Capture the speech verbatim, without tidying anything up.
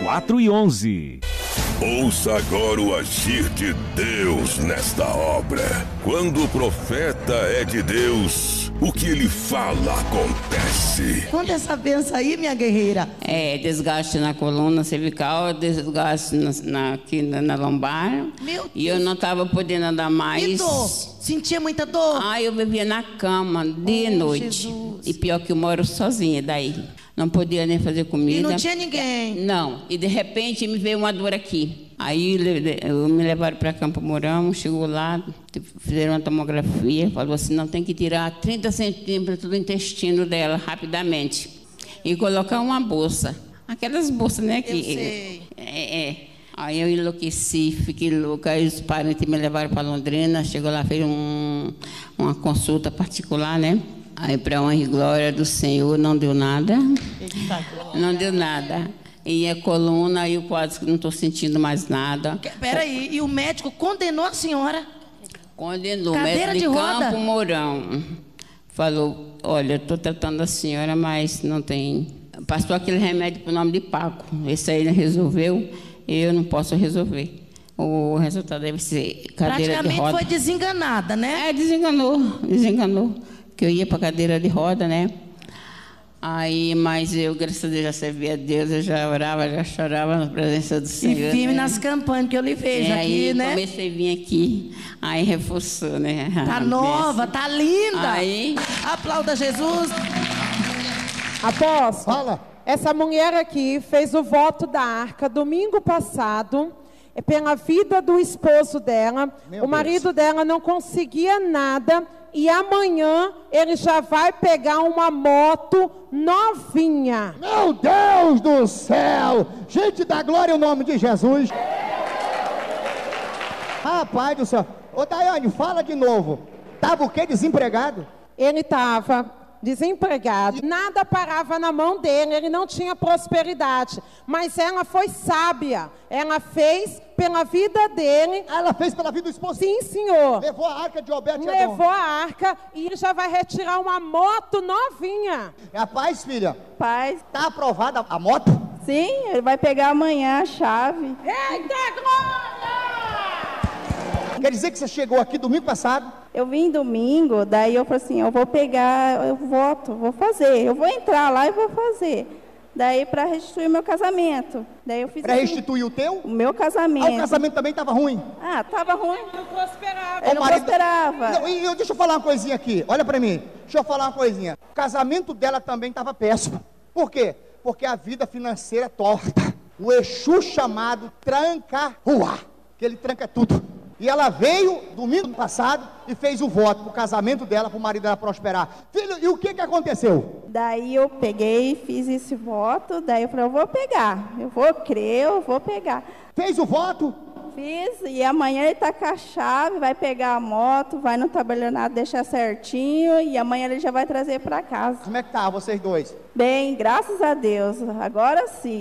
quatro e onze. Ouça agora o agir de Deus nesta obra. Quando o profeta é de Deus, o que ele fala acontece. Conta essa benção aí, minha guerreira. É, desgaste na coluna cervical, desgaste na, na, aqui na, na lombar. Meu Deus. E eu não estava podendo andar mais. E dor? Sentia muita dor? Ah, eu vivia na cama, dia e Oh, noite. Jesus. E pior que eu moro sozinha daí. Não podia nem fazer comida. E não tinha ninguém? Não. E de repente me veio uma dor aqui. Aí eu me levaram para Campo Mourão, chegou lá, fizeram uma tomografia, falou assim, não, tem que tirar trinta centímetros do intestino dela rapidamente. E colocar uma bolsa. Aquelas bolsas, né? Que, eu sei. É, é. Aí eu enlouqueci, fiquei louca. Aí os parentes me levaram para Londrina, chegou lá, fez um, uma consulta particular, né? Aí, para a honra e glória do Senhor, não deu nada. Não deu nada. E a coluna, eu quase não estou sentindo mais nada. Peraí, e o médico condenou a senhora? Condenou. Cadeira Médico de de roda? Campo Mourão. Falou, olha, estou tratando a senhora, mas não tem... Passou aquele remédio para o nome de Paco. Esse aí ele resolveu, eu não posso resolver. O resultado deve ser cadeira de roda. Praticamente foi desenganada, né? É, desenganou, desenganou. Que eu ia para cadeira de roda, né? Aí, mas eu, graças a Deus, já servia a Deus, eu já orava, já chorava na presença do Senhor. E firme né? nas campanhas que eu lhe vejo é, aqui, aí, né? comecei a vir aqui, aí reforçou, né? Tá nova, tá linda. Aí... Aplauda Jesus. Apóstolo, Fala. essa mulher aqui fez o voto da arca domingo passado, é pela vida do esposo dela. Meu o marido dela não conseguia nada e amanhã ele já vai pegar uma moto novinha. Meu Deus do céu! Gente, dá glória ao nome de Jesus. Rapaz do céu. Ô, Daiane, fala de novo. Tava o quê? Desempregado? Ele estava desempregado, nada parava na mão dele, ele não tinha prosperidade, mas ela foi sábia, ela fez pela vida dele. Ah, ela fez pela vida do esposo? Sim, senhor. Levou a arca de Obed-Edom. Levou a arca e ele já vai retirar uma moto novinha. Rapaz, filha, Paz, tá aprovada a moto? sim, ele vai pegar amanhã a chave. Eita glória! Quer dizer que você chegou aqui domingo passado? Eu vim domingo, daí eu falei assim, eu vou pegar, eu voto, vou fazer, eu vou entrar lá e vou fazer. Daí para restituir o meu casamento. Daí eu fiz Pra assim, restituir o teu? o meu Ah, casamento. o casamento também tava ruim. Ah, tava ruim. Não prosperava. Ele não O marido- prosperava. Não, e eu, deixa eu falar uma coisinha aqui, olha pra mim. Deixa eu falar uma coisinha. O casamento dela também tava péssimo. Por quê? Porque a vida financeira é torta. O Exu chamado tranca-rua, que ele tranca tudo. E ela veio domingo passado e fez o voto pro casamento dela, pro marido dela prosperar. Filho, e o que que aconteceu? Daí eu peguei, fiz esse voto, daí eu falei, eu vou pegar, eu vou crer, eu vou pegar. Fez o voto? Fiz, e amanhã ele tá com a chave, vai pegar a moto, vai no tabelionato deixar certinho, e amanhã ele já vai trazer para casa. Como é que tá vocês dois? Bem, graças a Deus, agora sim.